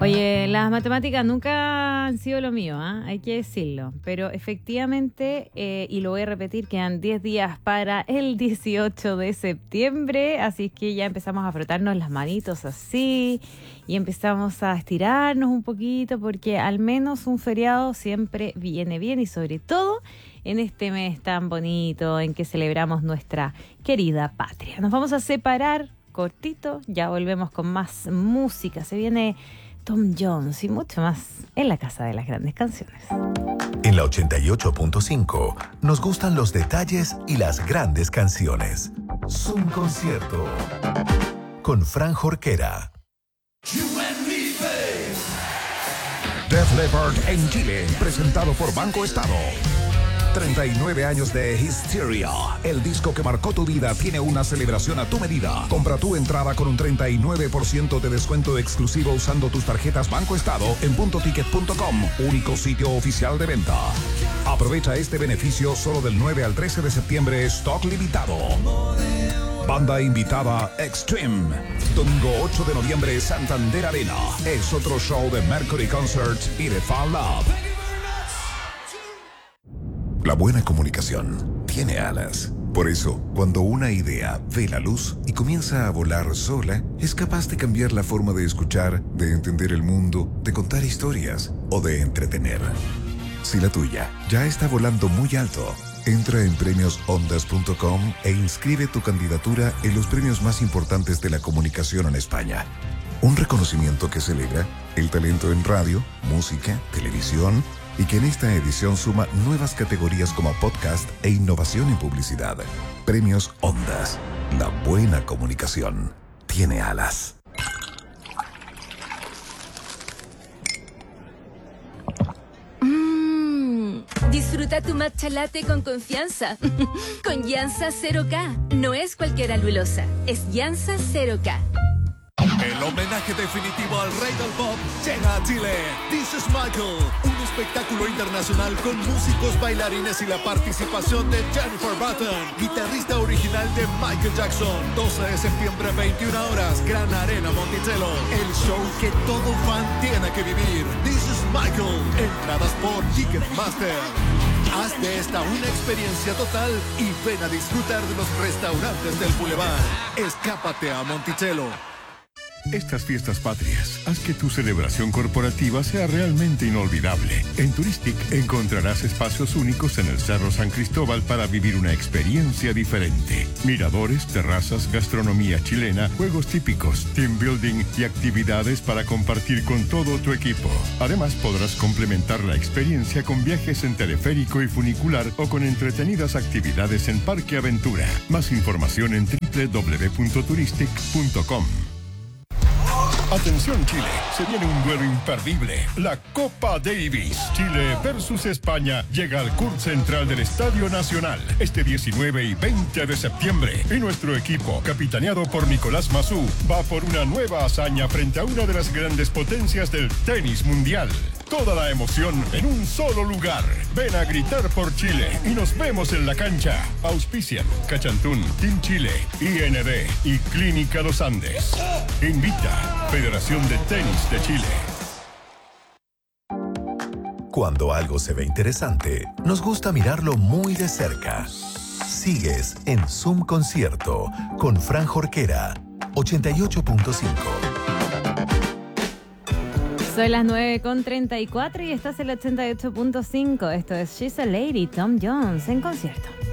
Oye, las matemáticas nunca han sido lo mío, hay que decirlo. Pero efectivamente, y lo voy a repetir, quedan 10 días para el 18 de septiembre. Así que ya empezamos a frotarnos las manitos así y empezamos a estirarnos un poquito porque al menos un feriado siempre viene bien y sobre todo en este mes tan bonito en que celebramos nuestra querida patria. Nos vamos a separar cortito, ya volvemos con más música. Se viene Tom Jones y mucho más en la Casa de las Grandes Canciones. En la 88.5 nos gustan los detalles y las grandes canciones. Zoom Concierto con Fran Jorquera. Def Leppard en Chile, presentado por Banco Estado. 39 años de Hysteria. El disco que marcó tu vida tiene una celebración a tu medida. Compra tu entrada con un 39% de descuento exclusivo usando tus tarjetas Banco Estado en puntoticket.com, único sitio oficial de venta. Aprovecha este beneficio solo del 9 al 13 de septiembre, stock limitado. Banda invitada Extreme. Domingo 8 de noviembre, Santander Arena. Es otro show de Mercury Concerts y de Fan Love. La buena comunicación tiene alas. Por eso, cuando una idea ve la luz y comienza a volar sola, es capaz de cambiar la forma de escuchar, de entender el mundo, de contar historias o de entretener. Si la tuya ya está volando muy alto, entra en premiosondas.com e inscribe tu candidatura en los premios más importantes de la comunicación en España. Un reconocimiento que celebra el talento en radio, música, televisión, y que en esta edición suma nuevas categorías como podcast e innovación en publicidad. Premios Ondas. La buena comunicación tiene alas. Disfruta tu matcha latte con confianza. Con Yansa 0K. No es cualquier alulosa, es Yansa 0K. El homenaje definitivo al rey del pop llega a Chile. This is Michael, un espectáculo internacional con músicos, bailarines y la participación de Jennifer Button, guitarrista original de Michael Jackson. 12 de septiembre, 21 horas, Gran Arena Monticello. El show que todo fan tiene que vivir. This is Michael. Entradas por Ticketmaster. Haz de esta una experiencia total y ven a disfrutar de los restaurantes del Boulevard. Escápate a Monticello. Estas fiestas patrias, haz que tu celebración corporativa sea realmente inolvidable. En Turistic encontrarás espacios únicos en el Cerro San Cristóbal para vivir una experiencia diferente. Miradores, terrazas, gastronomía chilena, juegos típicos, team building y actividades para compartir con todo tu equipo. Además, podrás complementar la experiencia con viajes en teleférico y funicular o con entretenidas actividades en Parque Aventura. Más información en www.turistic.com. Atención Chile, se viene un duelo imperdible, la Copa Davis. Chile versus España llega al CURT central del Estadio Nacional este 19 y 20 de septiembre. Y nuestro equipo, capitaneado por Nicolás Massú, va por una nueva hazaña frente a una de las grandes potencias del tenis mundial. Toda la emoción en un solo lugar. Ven a gritar por Chile y nos vemos en la cancha. Auspician Cachantún, Team Chile, IND y Clínica Los Andes. Invita Federación de Tenis de Chile. Cuando algo se ve interesante, nos gusta mirarlo muy de cerca. Sigues en Zoom Concierto con Fran Jorquera, 88.5. Son las 9:34 y estás en el 88.5. Esto es She's a Lady, Tom Jones en concierto.